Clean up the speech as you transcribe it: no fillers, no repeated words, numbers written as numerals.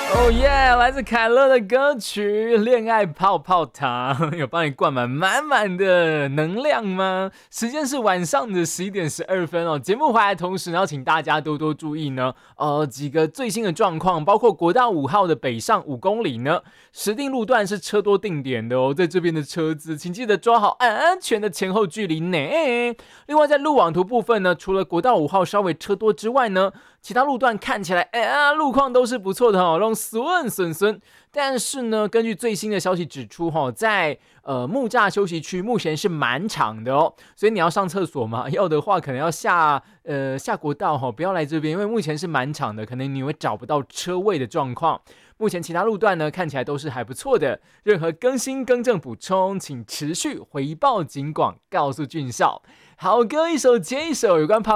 哦耶！来自凯乐的歌曲《恋爱泡泡糖》，有帮你灌满满满的能量吗？时间是晚上的11点12分哦。节目回来的同时呢，要请大家多多注意呢，几个最新的状况，包括国道5号的北上5公里呢，石碇路段是车多定点的哦，在这边的车子，请记得抓好安全的前后距离呢。另外，在路网图部分呢，除了国道5号稍微车多之外呢，其他路段看起来，路况都是不错的哦，让顺。但是呢，根据最新的消息指出，在木栅休息区目前是满场的哦，所以你要上厕所嘛，要的话可能要下国道不要来这边，因为目前是满场的，可能你会找不到车位的状况。目前其他路段呢看起来都是还不错的，任何更新更正补充，请持续回报警广，告诉俊少。好歌一首接一首，有关